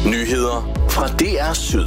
Nyheder fra DR Syd.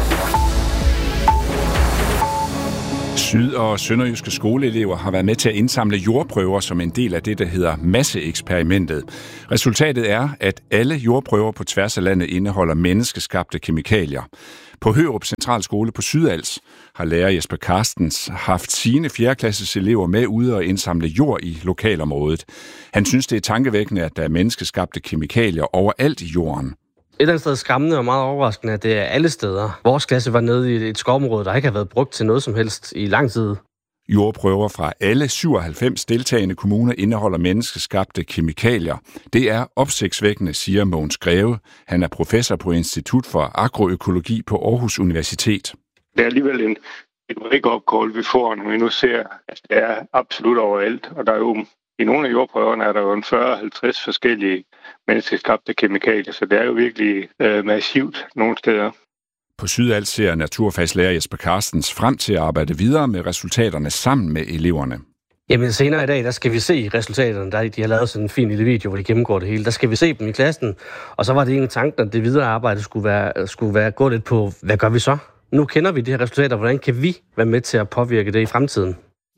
Syd- og sønderjyske skoleelever har været med til at indsamle jordprøver som en del af det, der hedder masseeksperimentet. Resultatet er, at alle jordprøver på tværs af landet indeholder menneskeskabte kemikalier. På Hørup Centralskole på Sydals har lærer Jesper Carstens haft sine 4. klasses elever med ude og indsamle jord i lokalområdet. Han synes, det er tankevækkende, at der er menneskeskabte kemikalier overalt i jorden. Et eller andet sted skræmmende og meget overraskende, at det er alle steder. Vores klasse var nede i et skovområde, der ikke har været brugt til noget som helst i lang tid. Jordprøver fra alle 97 deltagende kommuner indeholder menneskeskabte kemikalier. Det er opsigtsvækkende, siger Mogens Greve. Han er professor på Institut for Agroøkologi på Aarhus Universitet. Det er alligevel en wake-up call, vi får, når vi nu ser, at det er absolut overalt. Og der er jo i nogle af jordprøverne er der jo 40-50 forskellige menneskeskabte kemikalier, så det er jo virkelig massivt nogle steder. På Sydals ser naturfagslærer Jesper Carstens frem til at arbejde videre med resultaterne sammen med eleverne. Jamen senere i dag, der skal vi se resultaterne. De har lavet sådan en fin lille video, hvor de gennemgår det hele. Der skal vi se dem i klassen, og så var det en tanke, at det videre arbejde skulle være gå lidt på, hvad gør vi så? Nu kender vi de her resultater, hvordan kan vi være med til at påvirke det i fremtiden?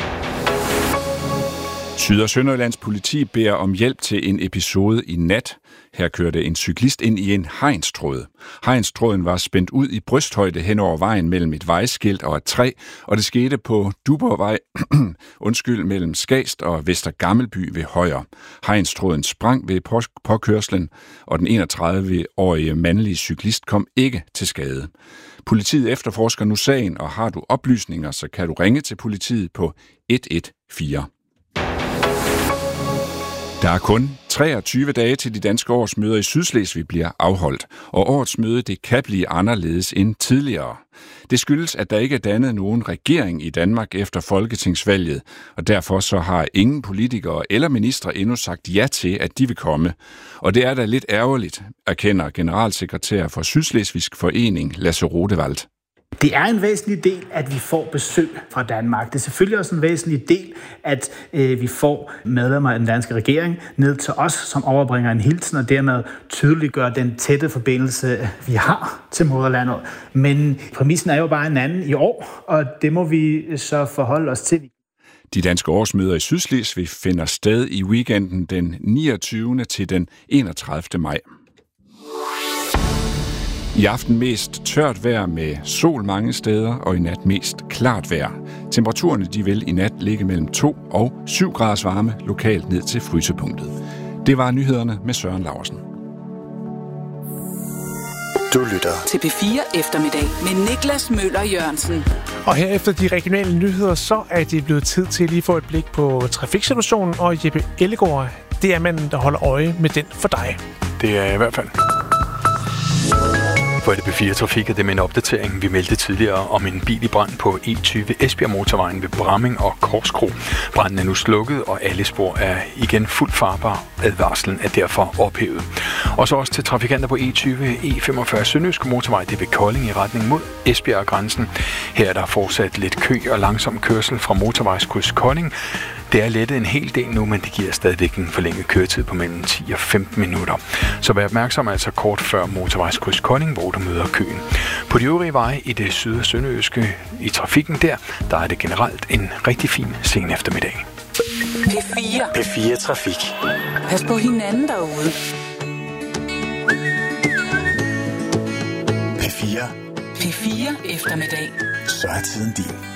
Syd- og Sønderjyllands politi beder om hjælp til en episode i nat. Her kørte en cyklist ind i en hegnstråd. Hegnstråden var spændt ud i brysthøjde hen over vejen mellem et vejskilt og et træ, og det skete på Duborvej, mellem Skast og Vester Gammelby ved Højer. Hegnstråden sprang ved påkørslen, og den 31-årige mandlige cyklist kom ikke til skade. Politiet efterforsker nu sagen, og har du oplysninger, så kan du ringe til politiet på 114. Der er kun 23 dage til de danske årsmøder i Sydslesvig bliver afholdt, og årets møde det kan blive anderledes end tidligere. Det skyldes, at der ikke er dannet nogen regering i Danmark efter folketingsvalget, og derfor så har ingen politikere eller ministre endnu sagt ja til, at de vil komme. Og det er da lidt ærgerligt, erkender generalsekretær for Sydslesvigsk Forening Lasse Rodewald. Det er en væsentlig del, at vi får besøg fra Danmark. Det er selvfølgelig også en væsentlig del, at vi får medlemmer af den danske regering ned til os, som overbringer en hilsen og dermed tydeliggør den tætte forbindelse, vi har til moderlandet. Men præmissen er jo bare en anden i år, og det må vi så forholde os til. De danske årsmøder i Sydslesvig finder sted i weekenden den 29. til den 31. maj. I aften mest tørt vejr med sol mange steder, og i nat mest klart vejr. Temperaturerne de vil i nat ligge mellem 2 og 7 graders varme, lokalt ned til frysepunktet. Det var nyhederne med Søren Laursen. Du lytter til P4 Eftermiddag med Niklas Møller Jørgensen. Og her efter de regionale nyheder, så er det blevet tid til at lige få et blik på trafiksituationen, og Jeppe Ellegaard, det er manden, der holder øje med den for dig. Det er i hvert fald. På LP4 Trafik er det med en opdatering. Vi meldte tidligere om en bil i brand på E20 Esbjerg Motorvejen ved Bramming og Korskro. Branden er nu slukket, og alle spor er igen fuldt farbare. Advarslen er derfor ophævet. Og så også til trafikanter på E20 E45 Sønderjyske Motorvej. Det er ved Kolding i retning mod Esbjerg-grænsen. Her er der fortsat lidt kø og langsom kørsel fra motorvejskryds Kolding. Det er lettet en hel del nu, men det giver stadigvæk en forlænget køretid på mellem 10 og 15 minutter. Så vær opmærksom altså kort før motorvejskryds Kolding, hvor du møder køen. På de øvrige veje i det syd- og sønderjyske i trafikken der er det generelt en rigtig fin sen eftermiddag. P4 Trafik. Pas på hinanden derude. P4 P4 Eftermiddag. Så er tiden din.